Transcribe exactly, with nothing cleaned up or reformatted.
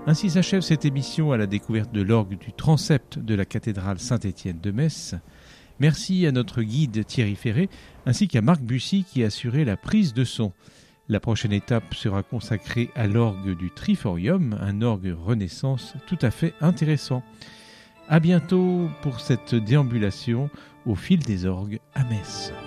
Ainsi s'achève cette émission à la découverte de l'orgue du transept de la cathédrale Saint-Étienne de Metz. Merci à notre guide Thierry Ferré, ainsi qu'à Marc Bussy qui a assuré la prise de son. La prochaine étape sera consacrée à l'orgue du Triforium, un orgue Renaissance tout à fait intéressant. À bientôt pour cette déambulation au fil des orgues à Metz.